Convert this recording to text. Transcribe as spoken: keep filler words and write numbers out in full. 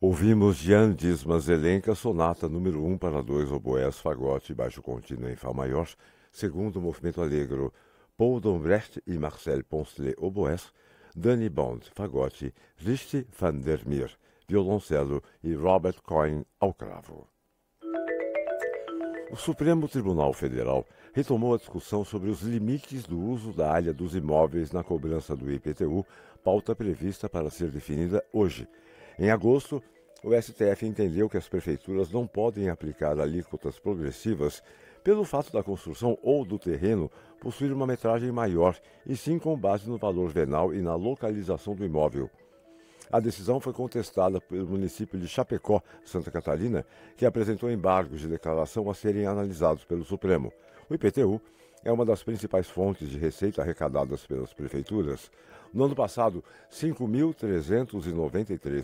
Ouvimos Jan Dismas Zelenka, sonata número um para dois oboés, fagote e baixo contínuo em Fá maior, segundo movimento allegro, Paul Dombrecht e Marcel Poncelet, oboés, Danny Bond, fagote, Richtie van der Meer, violoncelo e Robert Coyne ao cravo. O Supremo Tribunal Federal retomou a discussão sobre os limites do uso da área dos imóveis na cobrança do I P T U, pauta prevista para ser definida hoje. Em agosto, o S T F entendeu que as prefeituras não podem aplicar alíquotas progressivas pelo fato da construção ou do terreno possuir uma metragem maior, e sim com base no valor venal e na localização do imóvel. A decisão foi contestada pelo município de Chapecó, Santa Catarina, que apresentou embargos de declaração a serem analisados pelo Supremo. O I P T U é uma das principais fontes de receita arrecadadas pelas prefeituras. No ano passado, cinco mil trezentos e noventa e três